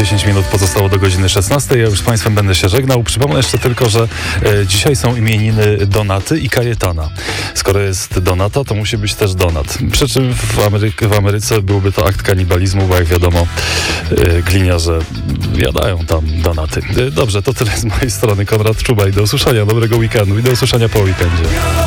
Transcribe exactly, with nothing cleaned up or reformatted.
dziesięć minut pozostało do godziny szesnastej. Ja już z Państwem będę się żegnał. Przypomnę jeszcze tylko, że e, dzisiaj są imieniny Donaty i Kajetana. Skoro jest Donata, to musi być też Donat. Przy czym w, Amery- w Ameryce byłby to akt kanibalizmu, bo jak wiadomo, e, gliniarze jadają tam donaty. E, dobrze, to tyle z mojej strony. Konrad Czuba i do usłyszenia. Dobrego weekendu i do usłyszenia po weekendzie.